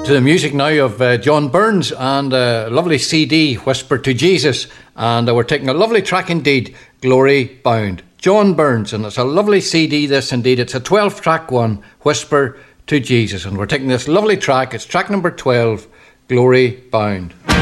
To the music now of John Burns and a lovely CD, Whisper to Jesus. And we're taking a lovely track indeed, Glory Bound. John Burns, and it's a lovely CD this indeed. It's a 12-track one, Whisper to Jesus. And we're taking this lovely track, it's track number 12, Glory Bound.